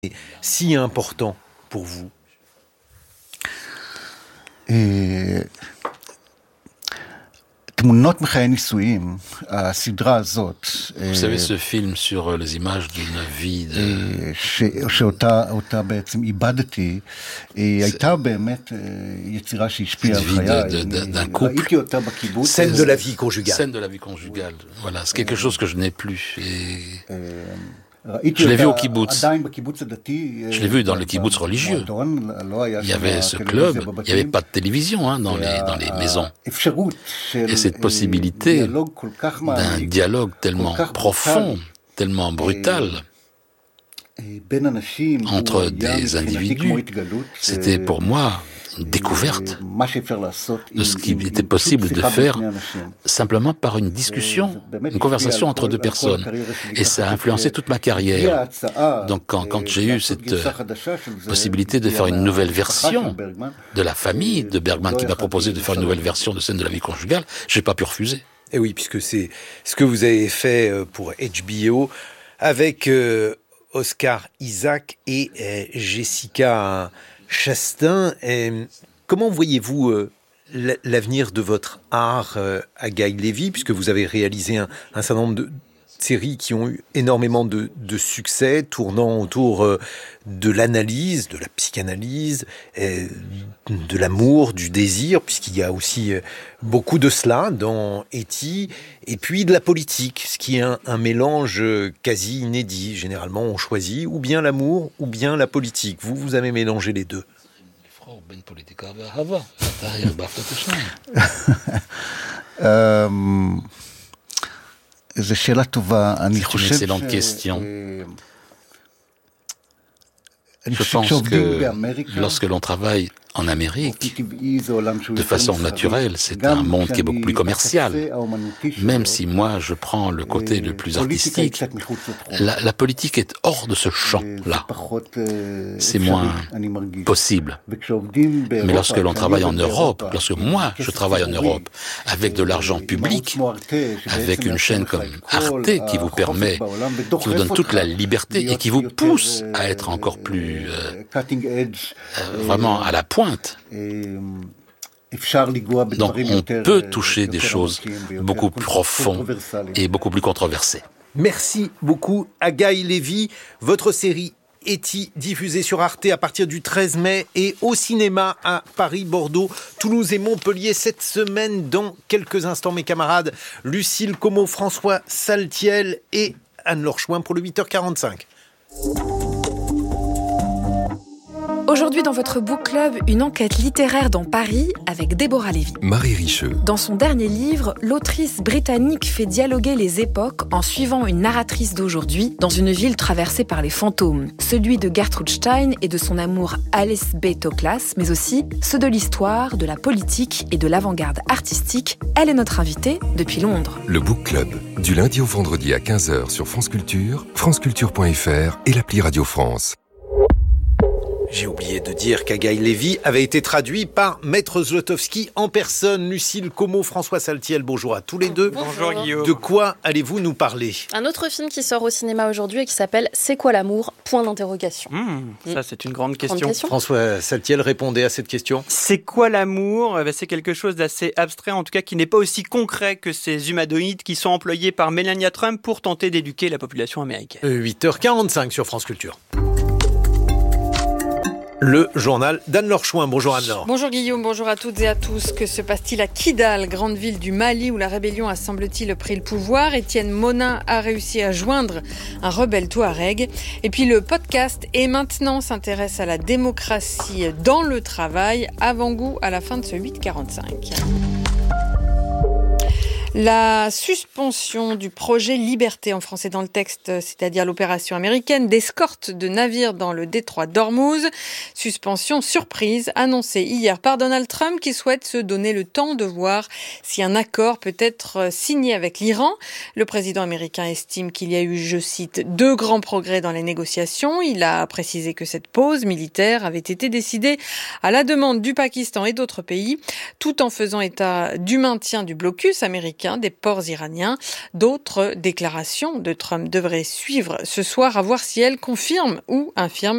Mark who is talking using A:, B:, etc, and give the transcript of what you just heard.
A: si important pour vous?
B: תמונות מחיי נישואים, הסדרה הזאת,
C: Vous savez, ce film sur les images d'une vie
B: שאותה בעצם איבדתי, הייתה באמת יצירה שהשפיעה על חיי. ראיתי אותה בקיבוץ.
A: Scène de la vie conjugale.
C: Scène de la vie conjugale. Voilà, c'est quelque chose que je n'ai plus. Je l'ai vu au kibbutz. Je l'ai vu dans le kibbutz religieux. Il y avait ce club, il n'y avait pas de télévision dans les maisons. Et cette possibilité d'un dialogue tellement profond, tellement brutal entre des individus, c'était pour moi une découverte de ce qui était possible de faire simplement par une discussion, une conversation entre deux personnes. Et ça a influencé toute ma carrière. Donc quand j'ai eu cette possibilité de faire une nouvelle version de la famille de Bergman qui m'a proposé de faire une nouvelle version de Scène de la vie conjugale, j'ai pas pu refuser.
A: Et oui, puisque c'est ce que vous avez fait pour HBO avec Oscar Isaac et Jessica Chastain. Comment voyez-vous l'avenir de votre art à Guy Levy, puisque vous avez réalisé un certain nombre de séries qui ont eu énormément de succès, tournant autour de l'analyse, de la psychanalyse, de l'amour, du désir, puisqu'il y a aussi beaucoup de cela dans E.T., et puis de la politique, ce qui est un mélange quasi inédit. Généralement, on choisit ou bien l'amour ou bien la politique. Vous avez mélangé les deux.
B: C'est une
C: excellente question. Je pense que lorsque l'on travaille en Amérique, de façon naturelle, c'est un monde qui est beaucoup plus commercial. Même si moi, je prends le côté le plus artistique, la politique est hors de ce champ-là. C'est moins possible. Mais lorsque l'on travaille en Europe, lorsque moi, je travaille en Europe, avec de l'argent public, avec une chaîne comme Arte qui vous permet, qui vous donne toute la liberté et qui vous pousse à être encore plus vraiment à la pointe. Donc on peut toucher des choses beaucoup plus profondes et beaucoup plus controversées.
A: Merci beaucoup à Guy Levy. Votre série E.T. diffusée sur Arte à partir du 13 mai et au cinéma à Paris, Bordeaux, Toulouse et Montpellier cette semaine. Dans quelques instants, mes camarades Lucille Como, François Saltiel et Anne-Laure Chouin pour le 8h45.
D: Aujourd'hui dans votre book club, une enquête littéraire dans Paris avec Déborah Lévy.
E: Marie Richeux.
D: Dans son dernier livre, l'autrice britannique fait dialoguer les époques en suivant une narratrice d'aujourd'hui dans une ville traversée par les fantômes. Celui de Gertrude Stein et de son amour Alice B. Toklas, mais aussi ceux de l'histoire, de la politique et de l'avant-garde artistique. Elle est notre invitée depuis Londres.
E: Le book club, du lundi au vendredi à 15h sur France Culture, franceculture.fr et l'appli Radio France.
A: J'ai oublié de dire qu'Agaï Lévy avait été traduit par Maître Zlotowski en personne. Lucille Como, François Saltiel, bonjour à tous les deux.
F: Bonjour Guillaume.
A: De quoi allez-vous nous parler ?
F: Un autre film qui sort au cinéma aujourd'hui et qui s'appelle « C'est quoi l'amour ? »
G: Ça c'est une grande question.
A: François Saltiel, répondez à cette question.
G: C'est quoi l'amour ? C'est quelque chose d'assez abstrait, en tout cas qui n'est pas aussi concret que ces humanoïdes qui sont employés par Melania Trump pour tenter d'éduquer la population américaine.
A: 8h45 sur France Culture. Le journal d'Anne-Laure Chouin. Bonjour Anne-Laure.
H: Bonjour Guillaume, bonjour à toutes et à tous. Que se passe-t-il à Kidal, grande ville du Mali où la rébellion a semble-t-il pris le pouvoir ? Étienne Monin a réussi à joindre un rebelle touareg. Et puis le podcast Et maintenant s'intéresse à la démocratie dans le travail. Avant-goût à la fin de ce 8h45. La suspension du projet Liberté en français dans le texte, c'est-à-dire l'opération américaine d'escorte de navires dans le détroit d'Ormuz. Suspension surprise annoncée hier par Donald Trump qui souhaite se donner le temps de voir si un accord peut être signé avec l'Iran. Le président américain estime qu'il y a eu, je cite, 2 grands progrès dans les négociations. Il a précisé que cette pause militaire avait été décidée à la demande du Pakistan et d'autres pays, tout en faisant état du maintien du blocus américain des ports iraniens. D'autres déclarations de Trump devraient suivre ce soir à voir si elles confirment ou infirment